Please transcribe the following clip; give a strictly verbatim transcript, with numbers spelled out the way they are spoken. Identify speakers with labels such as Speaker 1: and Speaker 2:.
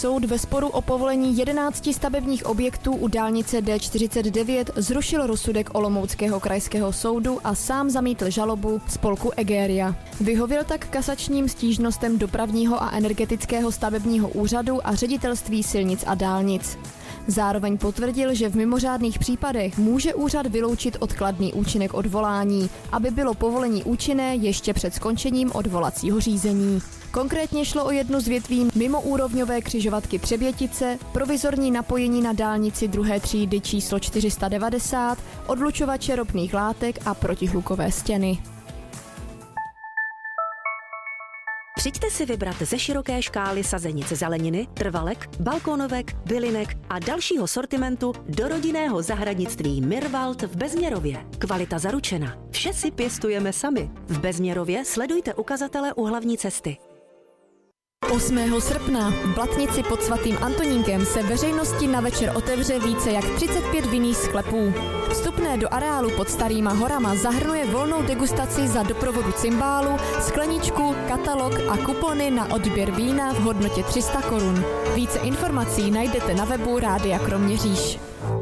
Speaker 1: Soud ve sporu o povolení jedenácti stavebních objektů u dálnice D čtyřicet devět zrušil rozsudek Olomouckého krajského soudu a sám zamítl žalobu spolku Egeria. Vyhověl tak kasačním stížnostem Dopravního a energetického stavebního úřadu a Ředitelství silnic a dálnic. Zároveň potvrdil, že v mimořádných případech může úřad vyloučit odkladný účinek odvolání, aby bylo povolení účinné ještě před skončením odvolacího řízení. Konkrétně šlo o jednu z větví mimoúrovňové křižovatky Třebětice, provizorní napojení na dálnici druhé třídy číslo čtyři sta devadesát, odlučovače ropných látek a protihlukové stěny.
Speaker 2: Přijďte si vybrat ze široké škály sazenic zeleniny, trvalek, balkónovek, bylinek a dalšího sortimentu do rodinného zahradnictví Mirwald v Bezměrově. Kvalita zaručena. Vše si pěstujeme sami. V Bezměrově sledujte ukazatele u hlavní cesty.
Speaker 1: osmého srpna v Blatnici pod svatým Antonínkem se veřejnosti na večer otevře více jak třicet pět vinných sklepů. Vstupné do areálu pod Starýma horama zahrnuje volnou degustaci za doprovodu cymbálu, skleničku, katalog a kupony na odběr vína v hodnotě tři sta korun. Více informací najdete na webu Rádia Kroměříž.